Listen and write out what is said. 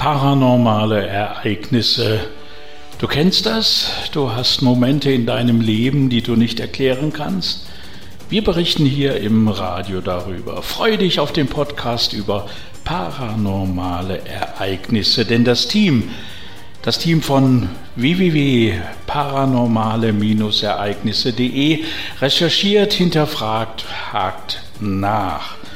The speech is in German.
Paranormale Ereignisse. Du kennst das? Du hast Momente in deinem Leben, die du nicht erklären kannst? Wir berichten hier im Radio darüber. Freue dich auf den Podcast über paranormale Ereignisse, denn das Team von www.paranormale-ereignisse.de recherchiert, hinterfragt, hakt nach.